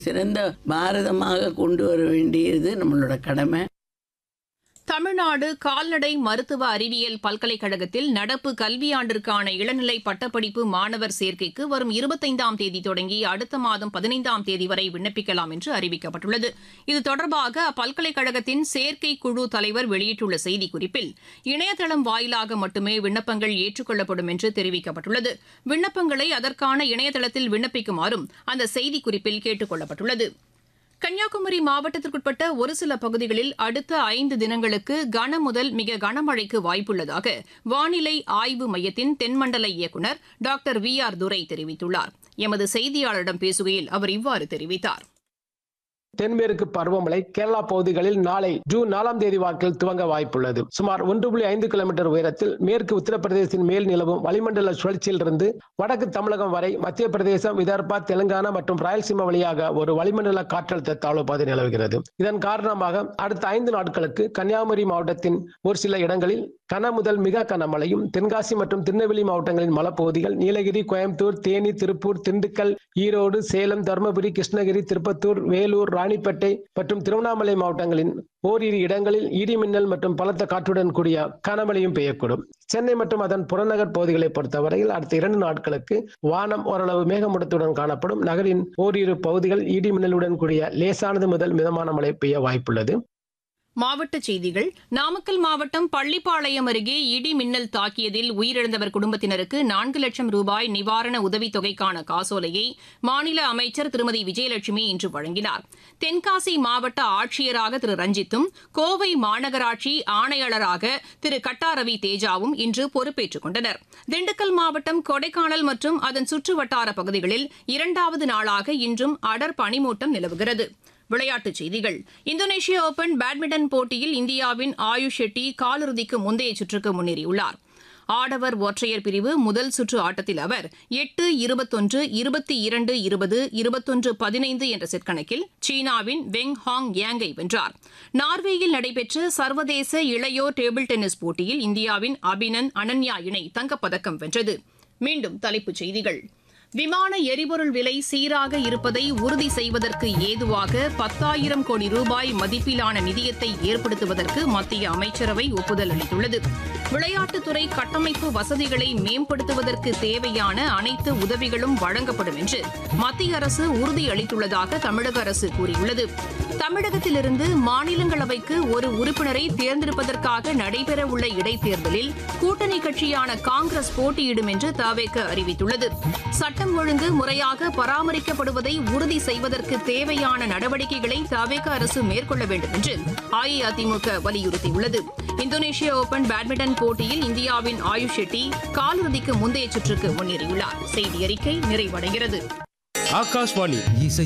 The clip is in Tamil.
சிறந்த பாரதமாக கொண்டு வர வேண்டியது நம்மளோட கடமை. தமிழ்நாடு கால்நடை மருத்துவ அறிவியல் பல்கலைக்கழகத்தில் நடப்பு கல்வியாண்டிற்கான இளநிலை பட்டப்படிப்பு மாணவர் சேர்க்கைக்கு வரும் 25ஆம் தேதி தொடங்கி அடுத்த மாதம் 15ஆம் தேதி வரை விண்ணப்பிக்கலாம் என்று அறிவிக்கப்பட்டுள்ளது. இது தொடர்பாக அப்பல்கலைக்கழகத்தின் சேர்க்கை குழு தலைவர் வெளியிட்டுள்ள செய்திக்குறிப்பில் இணையதளம் வாயிலாக மட்டுமே விண்ணப்பங்கள் ஏற்றுக்கொள்ளப்படும் என்று தெரிவிக்கப்பட்டுள்ளது. விண்ணப்பங்களை அதற்கான இணையதளத்தில் விண்ணப்பிக்குமாறும் அந்த செய்திக்குறிப்பில் கேட்டுக் கொள்ளப்பட்டுள்ளது. கன்னியாகுமரி மாவட்டத்திற்குட்பட்ட ஒரு சில பகுதிகளில் அடுத்த 5 தினங்களுக்கு கனமுதல் மிக கனமழைக்கு வாய்ப்புள்ளதாக வானிலை ஆய்வு மையத்தின் தென்மண்டல இயக்குநர் டாக்டர் VR துரை தெரிவித்துள்ளார். எமது செய்தியாளரிடம் பேசுகையில் அவர் இவ்வாறு தெரிவித்தார். தென்மேற்கு பருவமழை கேரளா பகுதிகளில் நாளை ஜூன் 4ஆம் தேதி வாக்கில் துவங்க வாய்ப்புள்ளது. சுமார் 1.5 கிலோமீட்டர் உயரத்தில் மேற்கு உத்தரப்பிரதேசத்தின் மேல் நிலவும் வளிமண்டல சுழற்சியிலிருந்து வடக்கு தமிழகம் வரை மத்திய பிரதேசம், விதர்பா, தெலுங்கானா மற்றும் ராயல்சீமா வழியாக ஒரு வளிமண்டல காற்றழுத்த தாழ்வு பாதை நிலவுகிறது. இதன் காரணமாக அடுத்த 5 நாட்களுக்கு கன்னியாகுமரி மாவட்டத்தின் ஒரு சில இடங்களில் கன முதல் மிக கனமழையும், தென்காசி மற்றும் திருநெல்வேலி மாவட்டங்களின் மலைப்பகுதிகள், நீலகிரி, கோயம்புத்தூர், தேனி, திருப்பூர், திண்டுக்கல், ஈரோடு, சேலம், தருமபுரி, கிருஷ்ணகிரி, திருப்பத்தூர், வேலூர், ராணிப்பேட்டை மற்றும் திருவண்ணாமலை மாவட்டங்களின் ஓரிரு இடங்களில் இடி மின்னல் மற்றும் பலத்த காற்றுடன் கூடிய கனமழையும் பெய்யக்கூடும். சென்னை மற்றும் அதன் புறநகர் பகுதிகளை பொறுத்தவரையில் அடுத்த 2 நாட்களுக்கு வானம் ஓரளவு மேகமூட்டத்துடன் காணப்படும். நகரின் ஓரிரு பகுதிகள் இடி மின்னலுடன் கூடிய லேசானது முதல் மிதமான மழை பெய்ய வாய்ப்புள்ளது. மாவட்டச் செய்திகள். நாமக்கல் மாவட்டம் பள்ளிப்பாளையம் அருகே இடி மின்னல் தாக்கியதில் உயிரிழந்தவர் குடும்பத்தினருக்கு 4 லட்சம் ரூபாய் நிவாரண உதவித் தொகைக்கான காசோலையை மாநில அமைச்சர் திருமதி விஜயலட்சுமி இன்று வழங்கினார். தென்காசி மாவட்ட ஆட்சியராக திரு ரஞ்சித்தும், கோவை மாநகராட்சி ஆணையாளராக திரு கட்டாரவி தேஜாவும் இன்று பொறுப்பேற்றுக் கொண்டனர். திண்டுக்கல் மாவட்டம் கொடைக்கானல் மற்றும் அதன் சுற்றுவட்டார பகுதிகளில் 2வது நாளாக இன்றும் அடர் பனிமூட்டம் நிலவுகிறது. விளையாட்டுச் செய்திகள். இந்தோனேஷிய ஓபன் பேட்மிண்டன் போட்டியில் இந்தியாவின் ஆயுஷ் ஷெட்டி காலிறுதிக்கு முந்தைய சுற்றுக்கு முன்னேறியுள்ளார். ஆடவர் ஒற்றையர் பிரிவு முதல் சுற்று ஆட்டத்தில் அவர் 8-21, 22-20, 21-15 என்ற செட் கணக்கில் சீனாவின் வெங் ஹாங் யாங்கை வென்றார். நார்வேயில் நடைபெற்ற சர்வதேச இளையோர் டேபிள் டென்னிஸ் போட்டியில் இந்தியாவின் அபினன் அனன்யா இணை தங்கப்பதக்கம் வென்றது. மீண்டும் தலைப்புச் செய்திகள். விமான எரிபொருள் விலை சீராக இருப்பதை உறுதி செய்வதற்கு ஏதுவாக 10,000 கோடி ரூபாய் மதிப்பிலான நிதியத்தை ஏற்படுத்துவதற்கு மத்திய அமைச்சரவை ஒப்புதல் அளித்துள்ளது. விளையாட்டுத்துறை கட்டமைப்பு வசதிகளை மேம்படுத்துவதற்கு தேவையான அனைத்து உதவிகளும் வழங்கப்படும் என்று மத்திய அரசு உறுதியளித்துள்ளதாக தமிழக அரசு கூறியுள்ளது. தமிழகத்திலிருந்து மாநிலங்களவைக்கு ஒரு உறுப்பினரை தேர்ந்தெடுப்பதற்காக நடைபெறவுள்ள இடைத்தேர்தலில் கூட்டணி கட்சியான காங்கிரஸ் போட்டியிடும் என்று தவேக அறிவித்துள்ளது. சட்டம் ஒழுங்கு முறையாக பராமரிக்கப்படுவதை உறுதி செய்வதற்கு தேவையான நடவடிக்கைகளை தவேக அரசு மேற்கொள்ள வேண்டும் என்று அஇஅதிமுக வலியுறுத்தியுள்ளது. இந்தோனேஷிய ஓபன் பேட்மிண்டன் போட்டியில் இந்தியாவின் ஆயுஷ் ஷெட்டி காலிறுதிக்கு முந்தைய சுற்றுக்கு முன்னேறியுள்ளார். செய்தி அறிக்கை நிறைவடைகிறது. ஆகாஷ்வாணி